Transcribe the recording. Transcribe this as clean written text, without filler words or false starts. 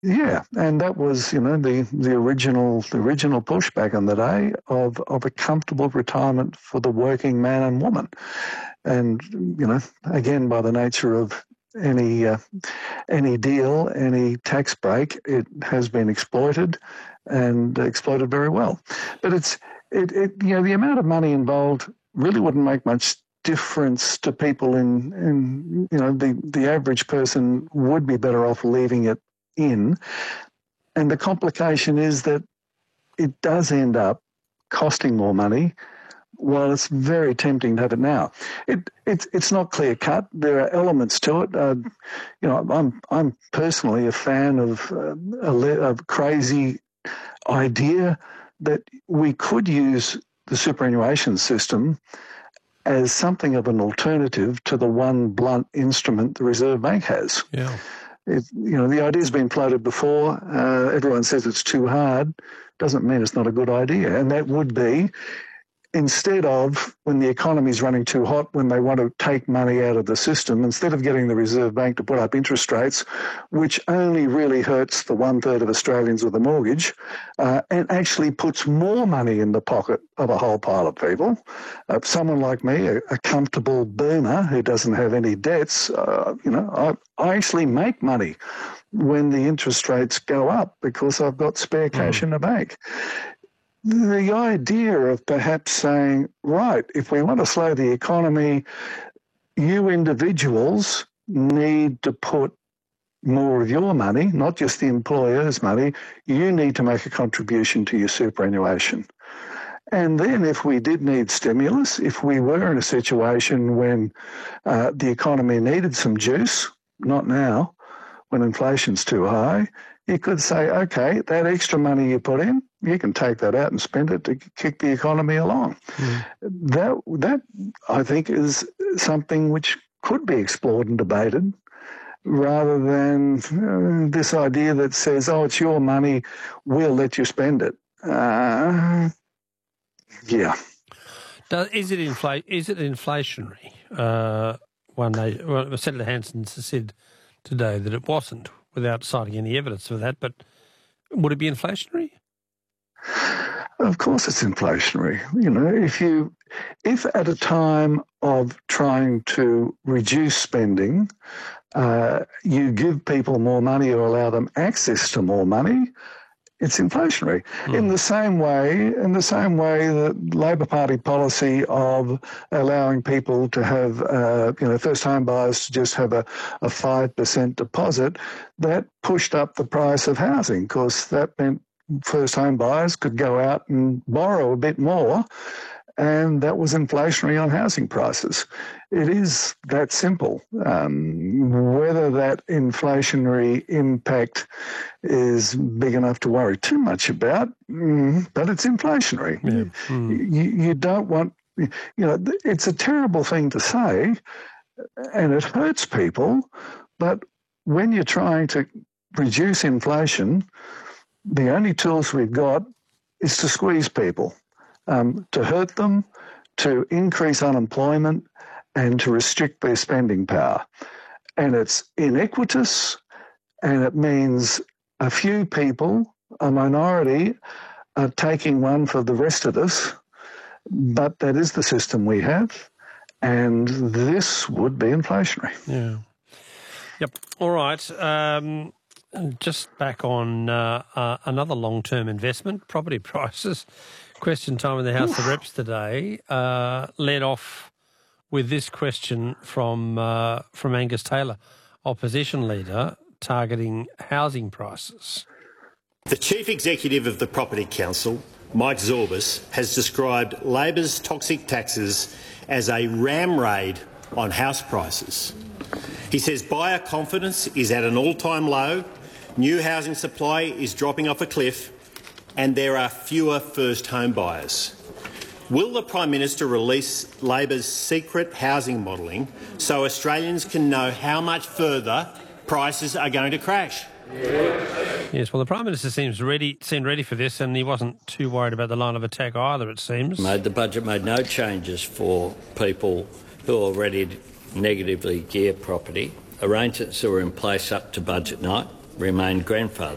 Yeah, and that was, the original push back in the day of a comfortable retirement for the working man and woman. And, again, by the nature of any deal, any tax break, it has been exploited and exploited very well. But the amount of money involved really wouldn't make much difference to people in the average person would be better off leaving it in. And the complication is that it does end up costing more money, while it's very tempting to have it now. It's not clear cut. There are elements to it. I'm personally a fan of a crazy idea that we could use the superannuation system as something of an alternative to the one blunt instrument the Reserve Bank has. Yeah. The idea's been floated before. Everyone says it's too hard. Doesn't mean it's not a good idea. And that would be, instead of, when the economy's running too hot, when they want to take money out of the system, instead of getting the Reserve Bank to put up interest rates, which only really hurts the 1/3 of Australians with a mortgage, and actually puts more money in the pocket of a whole pile of people. Someone like me, a comfortable boomer who doesn't have any debts, I actually make money when the interest rates go up because I've got spare cash in the bank. The idea of perhaps saying, right, if we want to slow the economy, you individuals need to put more of your money, not just the employer's money, you need to make a contribution to your superannuation. And then if we did need stimulus, if we were in a situation when the economy needed some juice, not now, when inflation's too high, you could say, okay, that extra money you put in, you can take that out and spend it to kick the economy along. That I think is something which could be explored and debated, rather than this idea that says, oh, it's your money, we'll let you spend it. Yeah. Is it inflationary? Senator Hanson said today that it wasn't, without citing any evidence for that, but would it be inflationary? Of course it's inflationary. If at a time of trying to reduce spending, you give people more money or allow them access to more money, it's inflationary. In the same way the Labor Party policy of allowing people to have, first home buyers to just have a 5% deposit, that pushed up the price of housing because that meant first home buyers could go out and borrow a bit more, and that was inflationary on housing prices. It is that simple. Whether that inflationary impact is big enough to worry too much about, but it's inflationary. Yeah. You don't want, it's a terrible thing to say, and it hurts people, but when you're trying to reduce inflation, the only tools we've got is to squeeze people, to hurt them, to increase unemployment, and to restrict their spending power. And it's inequitous, and it means a few people, a minority, are taking one for the rest of us, but that is the system we have, and this would be inflationary. Yeah. Yep. All right. Just back on another long-term investment, property prices. Question time in the House of Reps today led off with this question from Angus Taylor, opposition leader, targeting housing prices. The Chief Executive of the Property Council, Mike Zorbas, has described Labor's toxic taxes as a ram raid on house prices. He says buyer confidence is at an all-time low, new housing supply is dropping off a cliff, and there are fewer first home buyers. Will the Prime Minister release Labor's secret housing modelling so Australians can know how much further prices are going to crash? Yes, well, the Prime Minister seemed ready for this, and he wasn't too worried about the line of attack either, it seems. The budget made no changes for people who are already negatively geared property. Arrangements that were in place up to budget night remained grandfathered.